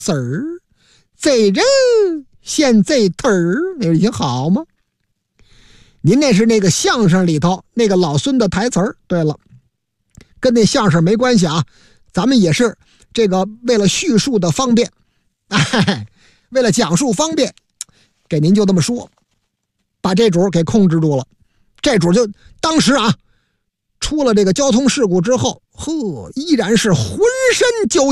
子儿，这人现这腿儿，那挺好吗？您那是那个相声里头那个老孙的台词儿。对了，跟那相声没关系啊，咱们也是这个为了叙述的方便，为了讲述方便，给您就这么说，把这主给控制住了。这主就当时啊，出了这个交通事故之后，依然是浑身揪